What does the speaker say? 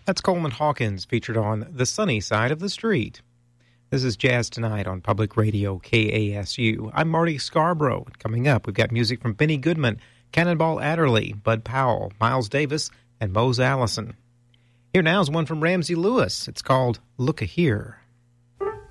That's Coleman Hawkins, featured on The Sunny Side of the Street. This is Jazz Tonight on Public Radio KASU. I'm Marty Scarborough. Coming up, we've got music from Benny Goodman, Cannonball Adderley, Bud Powell, Miles Davis, and Mose Allison. Here now is one from Ramsey Lewis. It's called Look-a-Here.